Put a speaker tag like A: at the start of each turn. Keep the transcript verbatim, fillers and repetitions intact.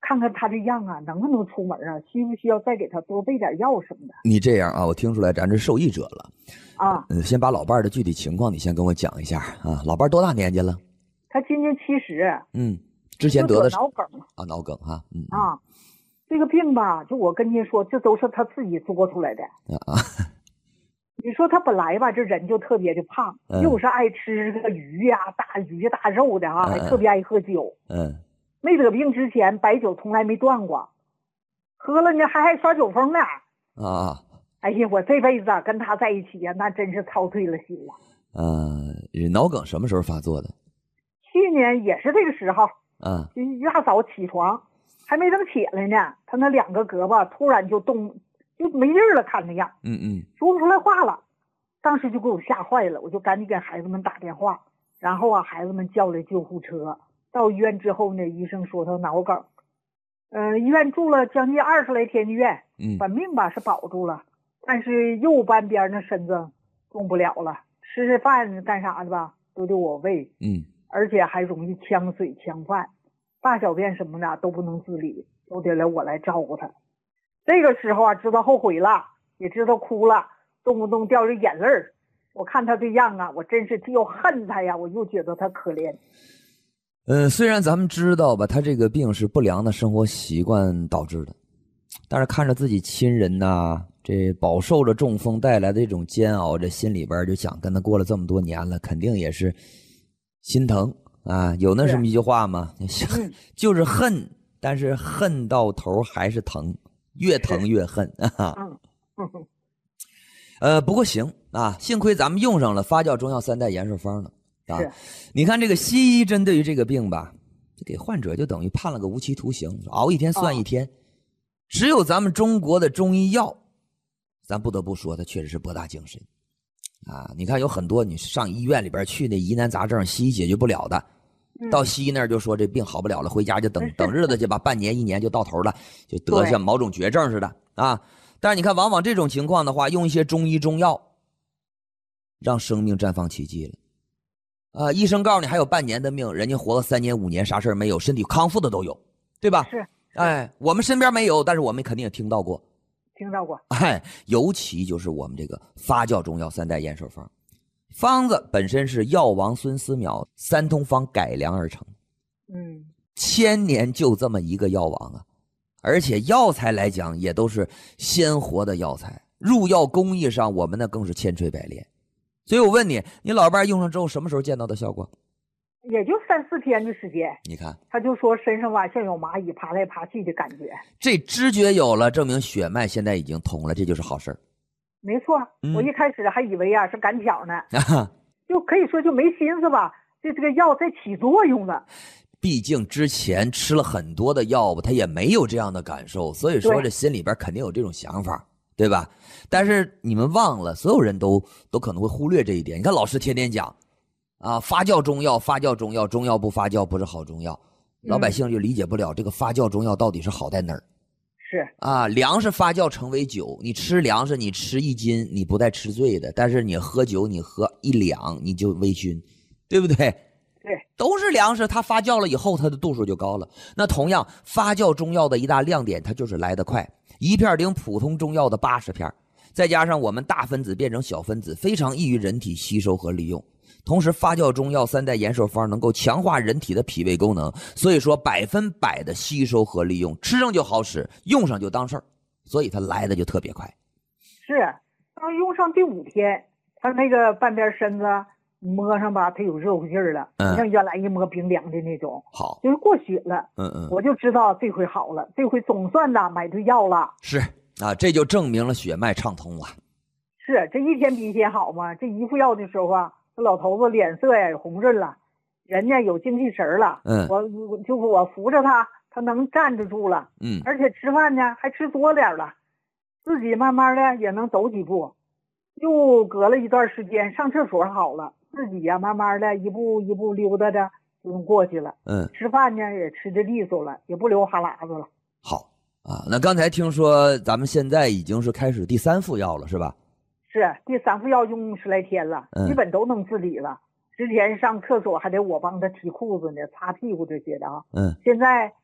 A: 看看他这样啊，能不能出门啊？需不需要再给他多备点药什么的？
B: 你这样啊，我听出来咱这受益者了
A: 啊。
B: 嗯，先把老伴儿的具体情况你先跟我讲一下啊。老伴儿多大年纪了？
A: 他今年七十。
B: 嗯，之前得的
A: 脑梗
B: 啊，脑梗哈、啊。嗯
A: 啊，这个病吧，就我跟您说，这都是他自己作出来的
B: 啊。
A: 你说他本来吧，这人就特别的胖，
B: 嗯、
A: 又是爱吃个鱼呀、啊、大鱼大肉的啊，
B: 嗯、
A: 还特别爱喝酒。
B: 嗯，
A: 没得病之前，白酒从来没断过，喝了呢还爱耍酒疯呢。
B: 啊，
A: 哎呀，我这辈子啊跟他在一起呀、啊，那真是操碎了心了。
B: 呃，脑梗什么时候发作的？
A: 去年也是这个时候，
B: 嗯，
A: 就一大早起床，还没等起来呢，他那两个胳膊突然就动。就没劲儿了，看那样，
B: 嗯嗯，
A: 说不出来话了。当时就给我吓坏了，我就赶紧给孩子们打电话，然后啊，孩子们叫来救护车。到医院之后呢，医生说他脑梗，嗯、呃，医院住了将近二十来天医院，
B: 嗯，
A: 本命吧是保住了，但是右半边那身子动不了了，吃吃饭干啥的吧都得我喂，
B: 嗯，
A: 而且还容易呛水呛饭，大小便什么的都不能自理，都得来我来照顾他。这个时候啊，知道后悔了，也知道哭了，动不动掉着眼泪儿。我看他这样啊，我真是又恨他呀，我又觉得他可怜。
B: 呃，虽然咱们知道吧，他这个病是不良的生活习惯导致的，但是看着自己亲人呐、啊，这饱受着中风带来的这种煎熬，这心里边就想跟他过了这么多年了，肯定也是心疼啊。有那什么一句话吗？
A: 嗯、
B: 就是恨，但是恨到头还是疼。越疼越恨啊！
A: 嗯，
B: 呃，不过行啊，幸亏咱们用上了发酵中药三代延寿方了啊！你看这个西医针对于这个病吧，给患者就等于判了个无期徒刑，熬一天算一天。哦、只有咱们中国的中医药，咱不得不说，它确实是博大精深啊！你看有很多你上医院里边去那疑难杂症，西医解决不了的。到西医那儿就说这病好不了了，回家就等等日子去吧，半年一年就到头了，就得像某种绝症似的啊。但是你看，往往这种情况的话，用一些中医中药，让生命绽放奇迹了啊！医生告诉你还有半年的命，人家活了三年五年，啥事没有，身体康复的都有，对吧？
A: 是。
B: 哎，我们身边没有，但是我们肯定也听到过，
A: 听到过。
B: 哎，尤其就是我们这个发酵中药三代延寿方。方子本身是药王孙思邈三通方改良而成，
A: 嗯，
B: 千年就这么一个药王啊，而且药材来讲也都是鲜活的药材，入药工艺上我们那更是千锤百炼。所以我问你，你老伴用上之后什么时候见到的效果？
A: 也就三四天的时间。
B: 你看，
A: 他就说身上吧像有蚂蚁爬来爬去的感觉。
B: 这知觉有了，证明血脉现在已经通了，这就是好事。
A: 没错，
B: 嗯、
A: 我一开始还以为啊是赶巧呢，就可以说就没心思吧，这这个药在起作用了。
B: 毕竟之前吃了很多的药物，他也没有这样的感受，所以说这心里边肯定有这种想法，对吧？但是你们忘了，所有人都都可能会忽略这一点。你看老师天天讲啊，发酵中药，发酵中药，中药不发酵不是好中药，老百姓就理解不了这个发酵中药到底是好在哪儿。
A: 是
B: 啊，粮食发酵成为酒，你吃粮食，你吃一斤，你不带吃醉的；但是你喝酒，你喝一两，你就微醺，对不对？
A: 对，
B: 都是粮食，它发酵了以后，它的度数就高了。那同样，发酵中药的一大亮点，它就是来得快，一片顶普通中药的八十片，再加上我们大分子变成小分子，非常易于人体吸收和利用。同时，发酵中药三代延寿方能够强化人体的脾胃功能，所以说百分百的吸收和利用，吃上就好使，用上就当事儿，所以它来的就特别快。
A: 是，当用上第五天，他那个半边身子摸上吧，它有热乎劲儿了，
B: 嗯，
A: 像原来一摸冰凉的那种，
B: 好，
A: 就是过血了。
B: 嗯嗯，
A: 我就知道这回好了，这回总算呐买对药了。
B: 是啊，这就证明了血脉畅通了。
A: 是，这一天比一天好嘛。这一副药的时候啊，这老头子脸色呀红润了，人家有精气神了。
B: 嗯，
A: 我我就我扶着他，他能站得住了。
B: 嗯，
A: 而且吃饭呢还吃多点了，自己慢慢的也能走几步。又隔了一段时间，上厕所好了，自己呀、啊、慢慢的一步一步溜达着就能过去了。
B: 嗯，
A: 吃饭呢也吃得利索了，也不流哈喇子了。
B: 好啊，那刚才听说咱们现在已经是开始第三副药了，是吧？
A: 是，第三副药用十来天了，
B: 嗯、
A: 基本都能自理了。之前上厕所还得我帮他提裤子呢、擦屁股这些的啊。
B: 嗯，
A: 现在